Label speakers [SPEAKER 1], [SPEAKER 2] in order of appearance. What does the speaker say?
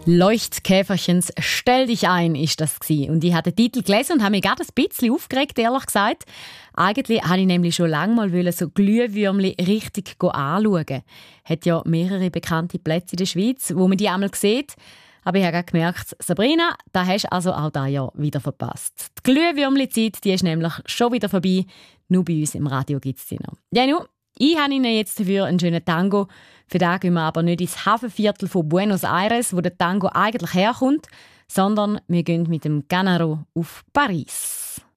[SPEAKER 1] Leuchtkäferchens «Stell dich ein» ist das gewesen. Und ich habe den Titel gelesen und habe mich gerade ein bisschen aufgeregt, ehrlich gesagt. Eigentlich wollte ich nämlich schon lange mal so Glühwürmli richtig anschauen. Hat ja mehrere bekannte Plätze in der Schweiz, wo man die einmal sieht. Aber ich habe gerade gemerkt, Sabrina, da hast du also auch dieses Jahr wieder verpasst. Die Glühwürmli-Zeit, die ist nämlich schon wieder vorbei. Nur bei uns im Radio gibt es sie noch. Ja, nun, ich habe Ihnen jetzt dafür einen schönen Tango. Für den gehen wir aber nicht ins Hafenviertel von Buenos Aires, wo der Tango eigentlich herkommt, sondern wir gehen mit dem Canaro auf Paris.